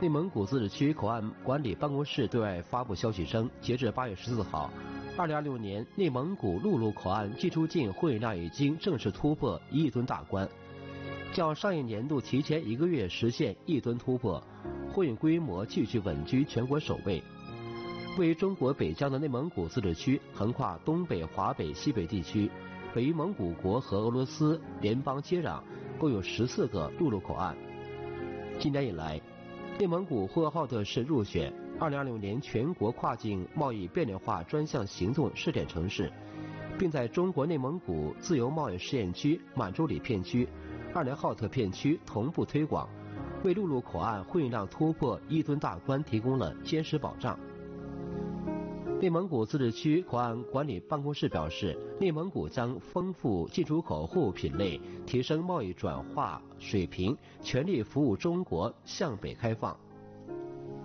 内蒙古自治区口岸管理办公室对外发布消息称，截至8月14号，2026年内蒙古陆路口岸进出境货运量已经正式突破1亿吨大关，较上一年度提前1个月实现1亿吨突破，货运规模继续稳居全国首位。位于中国北疆的内蒙古自治区，横跨东北、华北、西北地区，北与蒙古国和俄罗斯联邦接壤，共有14个陆路口岸。今年以来，内蒙古呼和浩特市入选2026年全国跨境贸易便利化专项行动试点城市，并在中国内蒙古自由贸易试验区满洲里片区、二连浩特片区同步推广，为陆路口岸货运量突破1亿吨大关提供了坚实保障。内蒙古自治区口岸管理办公室表示，内蒙古将丰富进出口货物品类，提升贸易转化水平，全力服务中国向北开放。